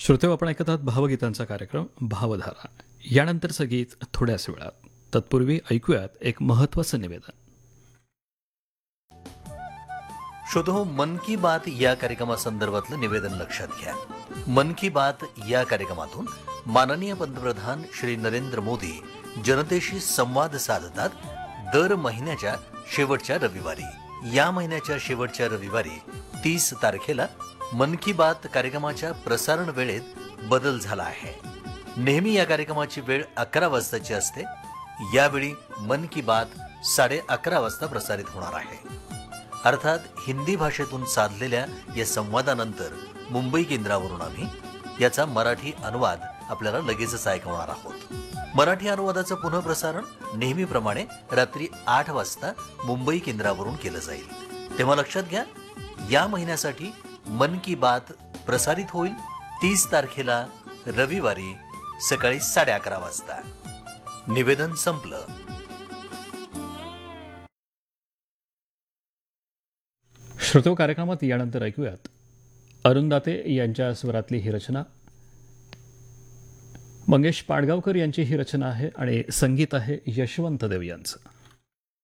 श्रोतेहो, आपण ऐकत आहात भावगीतांचा कार्यक्रम भावधारा. यानंतरचं गीत थोड्याच वेळात. तत्पूर्वी ऐकूयात एक महत्त्वाचं निवेदन. श्रोतो, मन की बात या कार्यक्रमासंदर्भातलं निवेदन लक्षात घ्या. मन की बात या कार्यक्रमातून माननीय पंतप्रधान श्री नरेंद्र मोदी जनतेशी संवाद साधतात दर महिन्याच्या शेवटच्या रविवारी. या महिन्याच्या शेवटच्या रविवारी 30 तारखेला मन की बात कार्यक्रमाच्या प्रसारण वेळेत बदल झाला आहे. नेहमी या कार्यक्रमाची वेळ 11 वाजताची असते. यावेळी मन की बात 11:30 वाजता प्रसारित होणार आहे. अर्थात हिंदी भाषेतून साधलेल्या या संवादानंतर मुंबई केंद्रावरून आम्ही याचा मराठी अनुवाद आपल्याला लगेचच ऐकवणार आहोत. मराठी अनुवादाचं पुनःप्रसारण नेहमीप्रमाणे रात्री 8 वाजता मुंबई केंद्रावरून केलं जाईल. तेव्हा लक्षात घ्या, या महिन्यासाठी मन की बात प्रसारित होईल 30 तारखेला रविवारी सकाळी 11:30 वाजता. निवेदन संपलं. श्रोतो, कार्यक्रमात यानंतर ऐकूयात अरुंदाते यांच्या स्वरातली ही रचना. मंगेश पाडगावकर यांची ही रचना आहे आणि संगीत आहे यशवंत देव यांचं.